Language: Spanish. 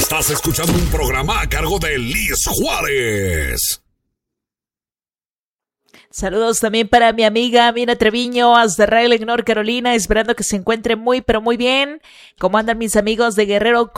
Estás escuchando un programa a cargo de Liz Juárez. Saludos también para mi amiga Mina Treviño, hasta Raleigh, North Carolina, esperando que se encuentre muy, pero muy bien. ¿Cómo andan mis amigos de Guerrero,